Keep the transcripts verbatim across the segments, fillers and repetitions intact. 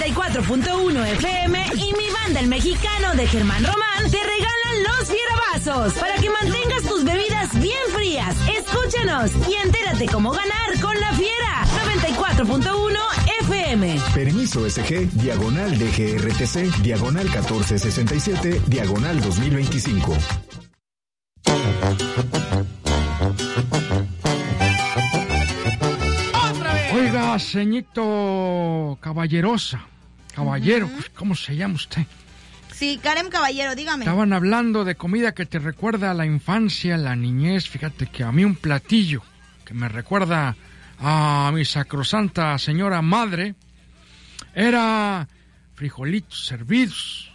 noventa y cuatro punto uno F M y Mi Banda el Mexicano de Germán Román te regalan los fierabazos para que mantengas tus bebidas bien frías. Escúchanos y entérate cómo ganar con la Fiera. noventa y cuatro punto uno F M. Permiso S G, diagonal D G R T C, diagonal catorce sesenta y siete, diagonal dos mil veinticinco. Oiga, ceñito caballerosa, caballero, uh-huh. ¿Cómo se llama usted? Sí, Karen Caballero, dígame. Estaban hablando de comida que te recuerda a la infancia, la niñez. Fíjate que a mí un platillo que me recuerda a mi sacrosanta señora madre era frijolitos servidos,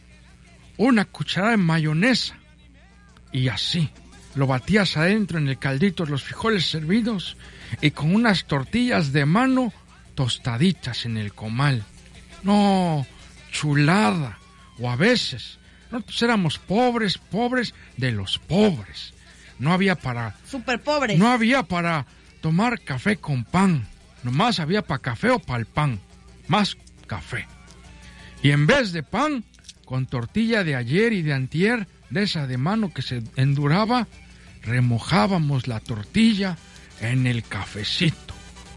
una cucharada de mayonesa y así. Lo batías adentro en el caldito, los frijoles servidos y con unas tortillas de mano tostaditas en el comal. No, chulada. O a veces, nosotros éramos pobres, pobres de los pobres. No había para... Súper pobres. No había para tomar café con pan. Nomás había para café o para el pan. Más café. Y en vez de pan, con tortilla de ayer y de antier, de esa de mano que se enduraba, remojábamos la tortilla en el cafecito.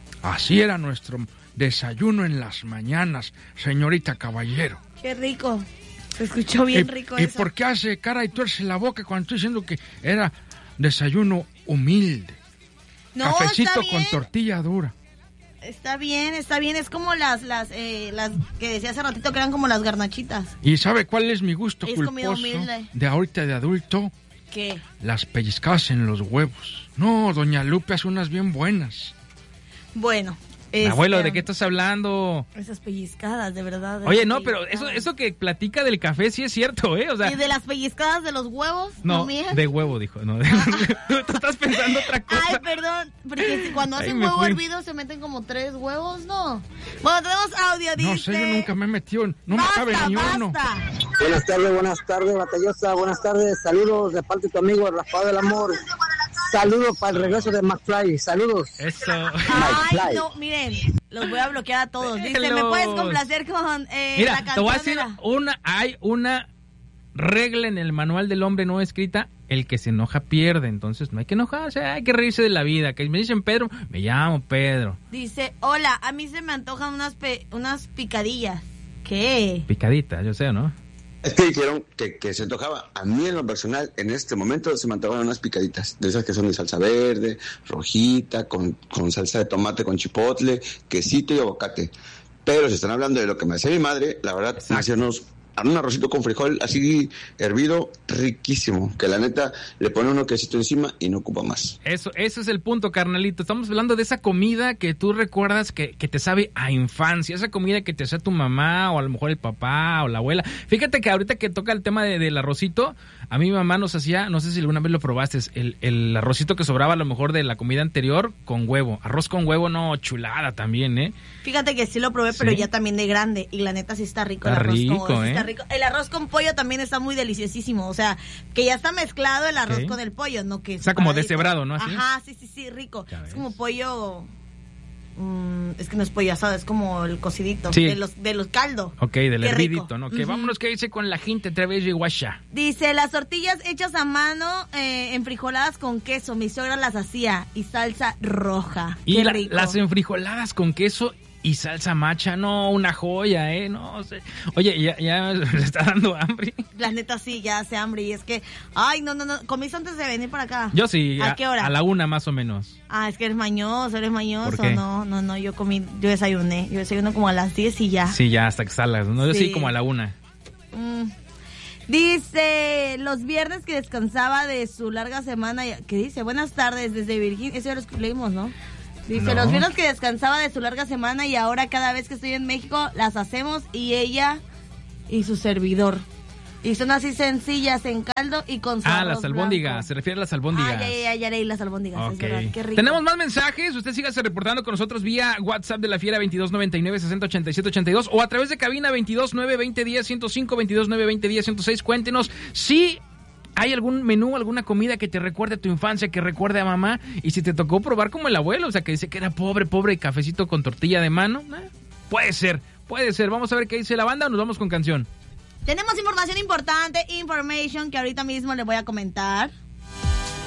Así era nuestro desayuno en las mañanas, señorita Caballero. Qué rico. Se escuchó bien y, rico ¿Y eso. por qué hace cara y tuerce la boca cuando estoy diciendo que era desayuno humilde? No, cafecito está con bien. Tortilla dura. Está bien, está bien. Es como las, las, eh, las que decía hace ratito que eran como las garnachitas. ¿Y sabe cuál es mi gusto es culposo de ahorita de adulto? ¿Qué? Las pellizcadas en los huevos. No, doña Lupe hace unas bien buenas. Bueno. Este... Abuelo, ¿de qué estás hablando? Esas pellizcadas, de verdad. De Oye, no, pero eso eso que platica del café sí es cierto, ¿eh? O sea, ¿y de las pellizcadas de los huevos? No, ¿no de huevo, dijo. No, de... Tú estás pensando otra cosa. Ay, perdón, porque cuando hacen Ay, huevo fui. hervido se meten como tres huevos, ¿no? Bueno, tenemos audio, dice... No sé, yo nunca me he metido, no basta, me cabe ni basta. uno. Buenas tardes, buenas tardes, batallosa, buenas tardes, saludos de parte de tu amigo Rafael del Amor. Saludos para el regreso de McFly, saludos. Eso. Ay, no, miren, los voy a bloquear a todos. Dice, ¿me puedes complacer con eh, Mira, la canción? te voy a decir, una, hay una regla en el manual del hombre no escrita, el que se enoja pierde, entonces no hay que enojarse, hay que reírse de la vida. Que me dicen Pedro, me llamo Pedro. Dice, hola, a mí se me antojan unas, pe unas picadillas. ¿Qué? Picaditas, yo sé, ¿no? Es que dijeron que, que se antojaba. A mí en lo personal, en este momento, se me antojaban unas picaditas. De esas que son de salsa verde, rojita, con, con salsa de tomate, con chipotle, quesito y aguacate. Pero si están hablando de lo que me hacía mi madre, la verdad, Exacto. me hacía unos... un arrocito con frijol así hervido, riquísimo, que la neta le pone uno quesito encima y no ocupa más. Eso, ese es el punto, carnalito. Estamos hablando de esa comida que tú recuerdas que, que te sabe a infancia, esa comida que te hacía tu mamá o a lo mejor el papá o la abuela. Fíjate que ahorita que toca el tema de, del arrocito, a mí mi mamá nos hacía, no sé si alguna vez lo probaste, el, el arrocito que sobraba a lo mejor de la comida anterior con huevo. Arroz con huevo, no, chulada también, ¿eh? Fíjate que sí lo probé, pero ¿sí? ya también de grande, y la neta sí está rico está el arroz rico, con, ¿eh? sí está rico. El arroz con pollo también está muy deliciosísimo, o sea, que ya está mezclado el arroz ¿sí? con el pollo, no que... O sea, como deshebrado, ¿no? ¿Así? Ajá, sí, sí, sí, rico. Es como pollo... Mm, es que no es pollo asado, es como el cocidito, sí. de los de los caldo. Ok, del Qué hervidito, rico. ¿no? Que uh-huh. vámonos que dice con la gente Trevello y Guasha. Dice, las tortillas hechas a mano, eh, enfrijoladas con queso, mi suegra las hacía, y salsa roja. Y Qué la, rico. las enfrijoladas con queso y salsa macha, no, una joya, ¿eh? No sé. Oye, ya, ya le está dando hambre. La neta sí, ya hace hambre. Y es que, ay, no, no, no. ¿Comiste antes de venir para acá? Yo sí. ¿A, a qué hora? A la una más o menos. Ah, es que eres mañoso, eres mañoso. ¿Por qué? No, no, no, yo comí, yo desayuné. Yo desayuno como a las diez y ya. Sí, ya, hasta que salgas. No, yo sí, sí como a la una. Mm. Dice, los viernes que descansaba de su larga semana, ¿qué dice? Buenas tardes desde Virginia. Eso ya lo leímos, ¿no? Dice, no. Los viernes que descansaba de su larga semana y ahora cada vez que estoy en México las hacemos y ella y su servidor. Y son así sencillas en caldo y con su Ah, las albóndigas, blanco. Se refiere a las albóndigas. Ah, ya, ya, ya leí las albóndigas, okay. Es verdad, qué rico. Tenemos más mensajes, usted sígase reportando con nosotros vía WhatsApp de la Fiera veintidós noventa y nueve, sesenta ochenta y siete ochenta y dos o a través de cabina veintidós nueve veinte diez ciento cinco, veintidós nueve veinte diez ciento seis. Cuéntenos si hay algún menú, alguna comida que te recuerde a tu infancia, que recuerde a mamá, y si te tocó probar como el abuelo, o sea, que dice que era pobre, pobre y cafecito con tortilla de mano, ¿eh? Puede ser, Puede ser. Vamos a ver qué dice la banda o nos vamos con canción. Tenemos información importante, information que ahorita mismo les voy a comentar.